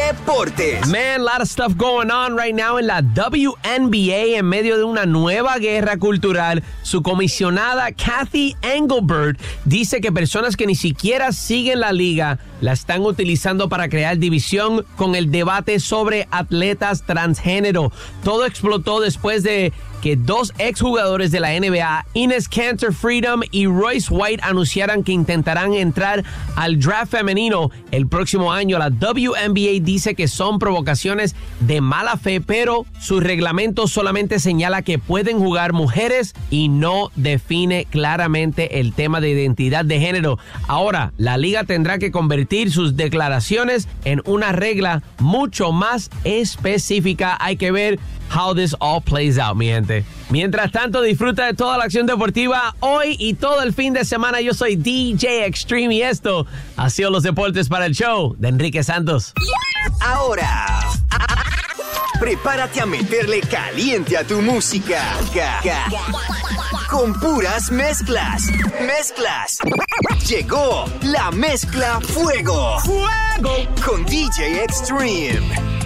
deportes. Man, a lot of stuff going on right now en la WNBA en medio de una nueva guerra cultural. Su comisionada Cathy Engelbert dice que personas que ni siquiera siguen la liga la están utilizando para crear división con el debate sobre atletas transgénero. Todo explotó después de que dos exjugadores de la NBA, Ines Kanter Freedom y Royce White, anunciaran que intentarán entrar al draft femenino el próximo año. La WNBA dice que son provocaciones de mala fe, pero su reglamento solamente señala que pueden jugar mujeres y no define claramente el tema de identidad de género. Ahora, la liga tendrá que convertir sus declaraciones en una regla mucho más específica. Hay que ver how this all plays out, mi gente. Mientras tanto, disfruta de toda la acción deportiva hoy y todo el fin de semana. Yo soy DJ Extreme y esto ha sido los deportes para el show de Enrique Santos. Ahora, prepárate a meterle caliente a tu música. Con puras mezclas. Llegó la mezcla Fuego. Con DJ Extreme.